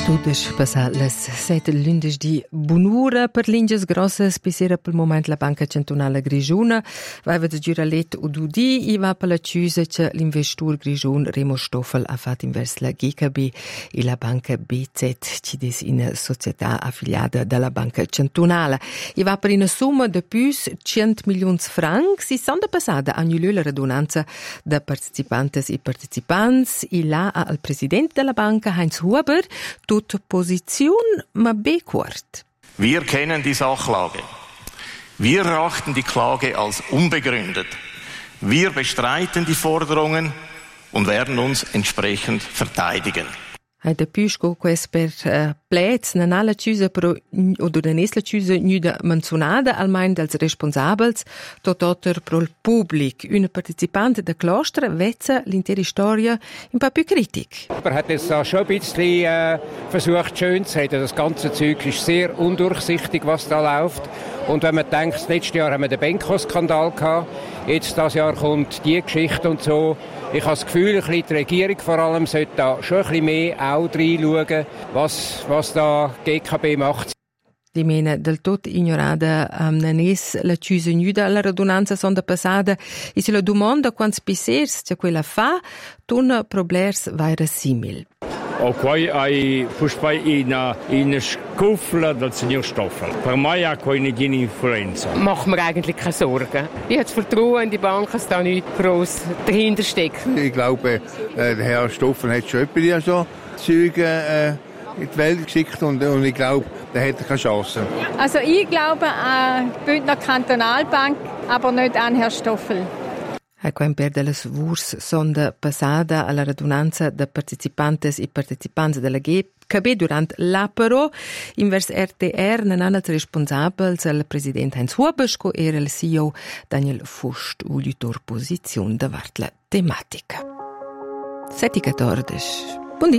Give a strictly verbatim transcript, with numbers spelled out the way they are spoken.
Tudes passat les sette lunedì bunura per l'inges grosses bisera pel moment la Banca Cantonala Grigiuna vaiva da giuralet ududi i va per la chiusa che l'investor Grigiun Remo Stoffel ha fatto invers la G K B e la Banca B Z ci des in società affiliata dalla Banca Cantonala. I va per una somma de plus cent milions francs si sono passata annulò la radunanza da partecipantes e partecipants e là al presidente della banca Heinz Huber tut Position ma B-Quart. Wir kennen die Sachlage. Wir erachten die Klage als unbegründet. Wir bestreiten die Forderungen und werden uns entsprechend verteidigen. Hai da pisco quest per uh, plets na nala chiusa però oder da nesla chiusa nuda menzionada almain dels responsabels tototer pro il public. Una partecipante der Kloster wetza l'intera storia un po' più critic. Er hat es schon ein bisschen äh, versucht schön zu reden. Das ganze Zeug ist sehr undurchsichtig, was da läuft. Und wenn man denkt, letztes Jahr haben wir den Benko-Skandal gehabt, jetzt dieses Jahr kommt die Geschichte und so. Ich habe das Gefühl, ein bisschen die Regierung vor allem sollte da schon ein bisschen mehr auch reinschauen, was, was da G K B macht. Di mena del tot ignorada um, nanes la chiusa nuda alla radunanza sonda passada e se la domanda quants pissers che quella fa tun problers vaira simil. O quai ai puspai in in Scuffla del Signor Stoffel. Per mai ha quai nicht in Influenza. Macht mir eigentlich keine Sorgen. Ich habe das Vertrauen in die Bank, dass da nichts groß dahinter steckt. Ich glaube, der Herr Stoffel hat schon etwas so Züge äh, in die Welt geschickt und, und ich glaube, der hat keine Chance. Also ich glaube an die Bündner Kantonalbank, aber nicht an Herrn Stoffel. Ecco, in per delle vurs sonda passada alla radunanza de partecipantes e partecipanti della G K B durant l'apero invers R T R nanana responsabels al president Heinz Huber sco era il C E O Daniel Fust ulitor posizione davart la tematica. Seti quattordici